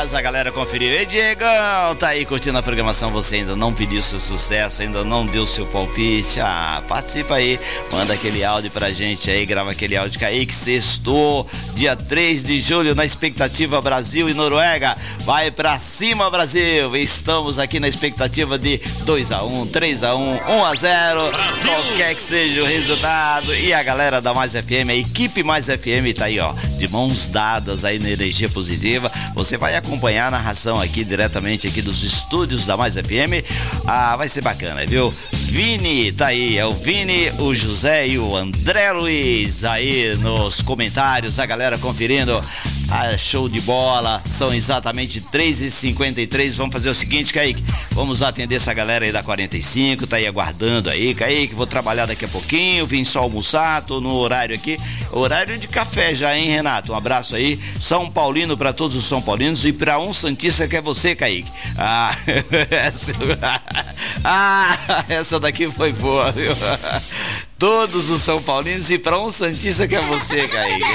Faz a galera conferir. Ei, Diegão, tá aí curtindo a programação, você ainda não pediu seu sucesso, ainda não deu seu palpite, participa aí, manda aquele áudio pra gente aí, grava aquele áudio, Kaique, sextou, dia 3 de julho, na expectativa Brasil e Noruega, vai pra cima Brasil, estamos aqui na expectativa de 2-1, 3-1, 1-0, qualquer que seja o resultado, e a galera da Mais FM, a equipe Mais FM tá aí, ó, de mãos dadas aí na energia positiva. Você vai acompanhar a narração aqui diretamente aqui dos estúdios da Mais FM. Vai ser bacana, viu? Vini, tá aí, é o Vini, o José e o André Luiz aí nos comentários, a galera conferindo. Show de bola, são exatamente 3h53. Vamos fazer o seguinte, Kaique, vamos atender essa galera aí da 45, tá aí aguardando aí, Kaique, vou trabalhar daqui a pouquinho, vim só almoçar, tô no horário aqui, horário de café já, hein, Renato? Um abraço aí, São Paulino pra todos os São Paulinos e pra um santista que é você, Kaique. Essa daqui foi boa, viu? Todos os São Paulinos e pra um santista que é você, Kaique.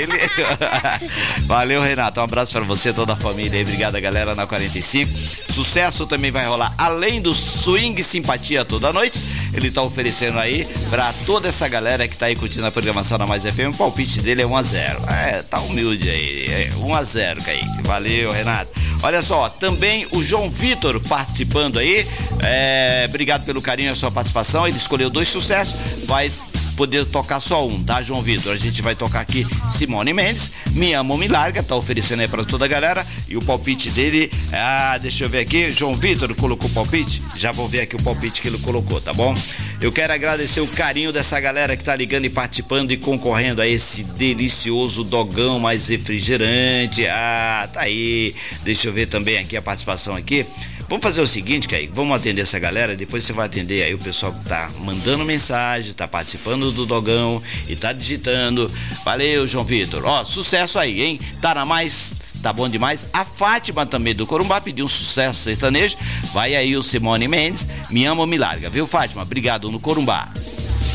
Valeu, Renato, um abraço pra você, toda a família aí, obrigado, galera, na 45. Sucesso também vai rolar, além do swing simpatia toda noite, ele tá oferecendo aí pra toda essa galera que tá aí curtindo a programação da Mais FM, o palpite dele é 1-0. Tá humilde aí, 1-0, Kaique. Valeu, Renato. Olha só, também o João Vitor participando aí, obrigado pelo carinho e a sua participação, ele escolheu 2 sucessos, vai poder tocar só um, tá, João Vitor? A gente vai tocar aqui Simone Mendes, Me Ama ou Me Larga, tá oferecendo aí pra toda a galera, e o palpite dele, deixa eu ver aqui, João Vitor colocou o palpite, já vou ver aqui o palpite que ele colocou, tá bom? Eu quero agradecer o carinho dessa galera que tá ligando e participando e concorrendo a esse delicioso dogão mais refrigerante, tá aí, deixa eu ver também aqui a participação aqui. Vamos fazer o seguinte, Kaique, vamos atender essa galera, depois você vai atender aí o pessoal que tá mandando mensagem, tá participando do dogão e tá digitando. Valeu, João Vitor. Sucesso aí, hein? Tá na Mais, tá bom demais. A Fátima também do Corumbá pediu um sucesso sertanejo. Vai aí o Simone Mendes, Me Ama ou Me Larga, viu, Fátima? Obrigado no Corumbá.